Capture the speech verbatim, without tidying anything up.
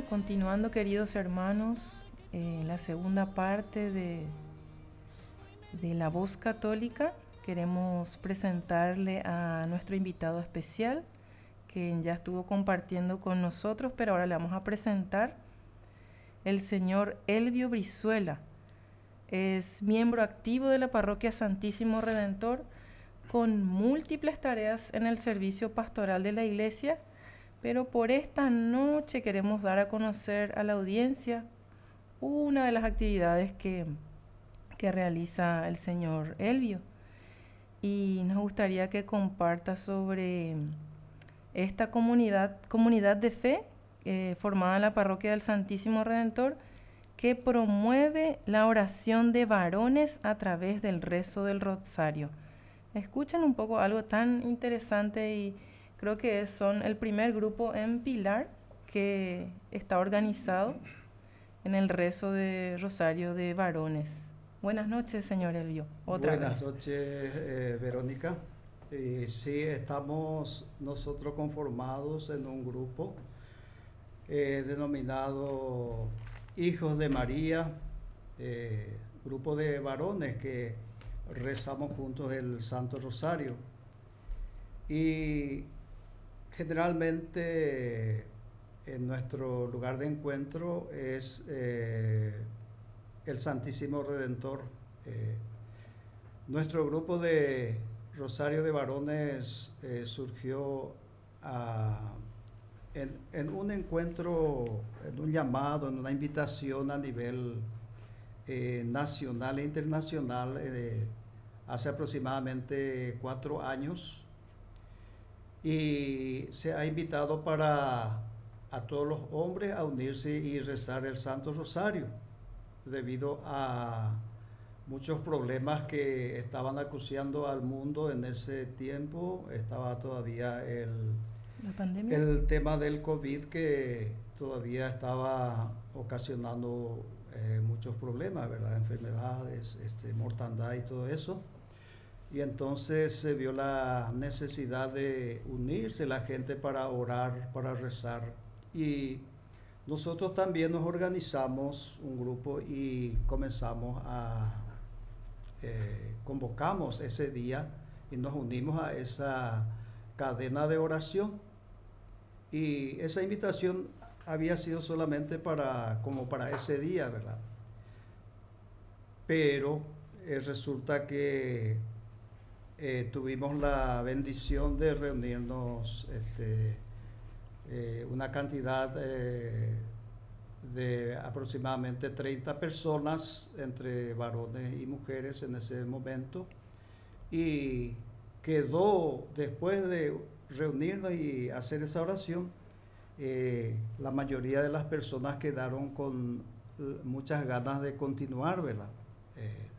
Continuando, queridos hermanos, en la segunda parte de, de La Voz Católica, queremos presentarle a nuestro invitado especial, que ya estuvo compartiendo con nosotros, pero ahora le vamos a presentar el señor Elvio Brizuela. Es miembro activo de la Parroquia Santísimo Redentor, con múltiples tareas en el servicio pastoral de la Iglesia, pero por esta noche queremos dar a conocer a la audiencia una de las actividades que, que realiza el señor Elvio. Y nos gustaría que comparta sobre esta comunidad, comunidad de fe eh, formada en la Parroquia del Santísimo Redentor, que promueve la oración de varones a través del rezo del rosario. Escuchen un poco algo tan interesante, y creo que son el primer grupo en Pilar que está organizado en el rezo de rosario de varones. Buenas noches, señor Elvio. Otra Buenas vez. noches, eh, Verónica. Eh, sí, estamos nosotros conformados en un grupo eh, denominado Hijos de María, eh, grupo de varones que rezamos juntos el Santo Rosario. Y generalmente en nuestro lugar de encuentro es eh, el Santísimo Redentor. Eh, nuestro grupo de Rosario de Varones eh, surgió a, en, en un encuentro, en un llamado, en una invitación a nivel eh, nacional e internacional eh, hace aproximadamente cuatro años, y se ha invitado para a todos los hombres a unirse y rezar el Santo Rosario debido a muchos problemas que estaban acuciando al mundo en ese tiempo. Estaba todavía el, ¿La pandemia? el tema del COVID, que todavía estaba ocasionando eh, muchos problemas, ¿verdad? Enfermedades, este, mortandad y todo eso. Y entonces se vio la necesidad de unirse la gente para orar, para rezar. Y nosotros también nos organizamos un grupo y comenzamos a, eh, convocamos ese día y nos unimos a esa cadena de oración. Y esa invitación había sido solamente para, como para ese día, ¿verdad? Pero eh, resulta que eh, tuvimos la bendición de reunirnos este, eh, una cantidad eh, de aproximadamente treinta personas, entre varones y mujeres en ese momento, y quedó, después de reunirnos y hacer esa oración, eh, la mayoría de las personas quedaron con muchas ganas de continuar, ¿verdad? Eh,